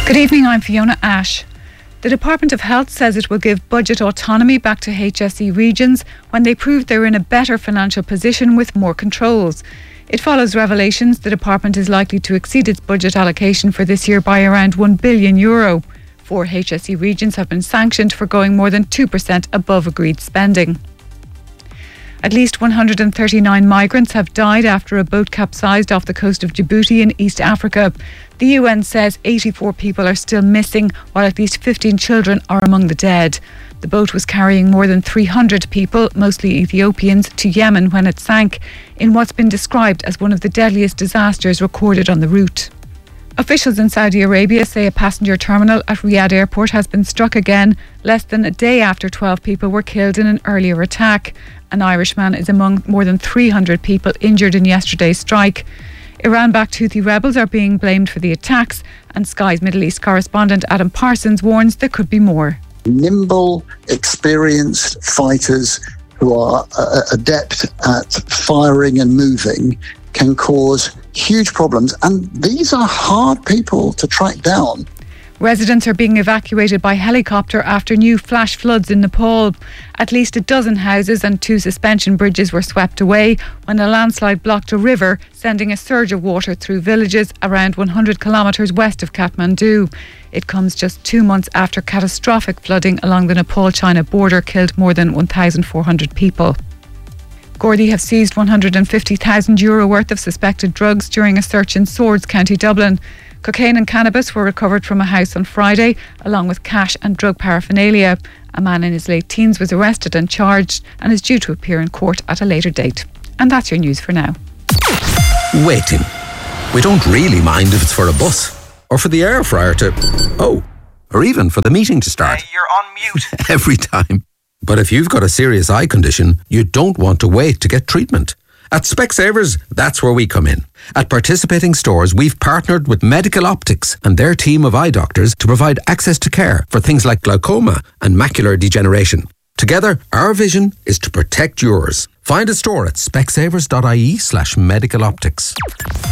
Good evening, I'm Fiona Ash. The Department of Health says it will give budget autonomy back to HSE regions when they prove they're in a better financial position with more controls. It follows revelations the department is likely to exceed its budget allocation for this year by around €1 billion. 4 HSE regions have been sanctioned for going more than 2% above agreed spending. At least 139 migrants have died after a boat capsized off the coast of Djibouti in East Africa. The UN says 84 people are still missing, while at least 15 children are among the dead. The boat was carrying more than 300 people, mostly Ethiopians, to Yemen when it sank, in what's been described as one of the deadliest disasters recorded on the route. Officials in Saudi Arabia say a passenger terminal at Riyadh Airport has been struck again, less than a day after 12 people were killed in an earlier attack. An Irishman is among more than 300 people injured in yesterday's strike. Iran-backed Houthi rebels are being blamed for the attacks, and Sky's Middle East correspondent Adam Parsons warns there could be more. Nimble, experienced fighters who are adept at firing and moving can cause huge problems, and these are hard people to track down. Residents are being evacuated by helicopter after new flash floods in Nepal. At least a dozen houses and 2 suspension bridges were swept away when a landslide blocked a river, sending a surge of water through villages around 100 kilometres west of Kathmandu. It comes just 2 months after catastrophic flooding along the Nepal-China border killed more than 1,400 people. Gardaí have seized €150,000 worth of suspected drugs during a search in Swords, County Dublin. Cocaine and cannabis were recovered from a house on Friday, along with cash and drug paraphernalia. A man in his late teens was arrested and charged and is due to appear in court at a later date. And that's your news for now. Waiting. We don't really mind if it's for a bus, or for the air fryer to... or even for the meeting to start. You're on mute. Every time. But if you've got a serious eye condition, you don't want to wait to get treatment. At Specsavers, that's where we come in. At participating stores, we've partnered with Medical Optics and their team of eye doctors to provide access to care for things like glaucoma and macular degeneration. Together, our vision is to protect yours. Find a store at specsavers.ie/medicaloptics.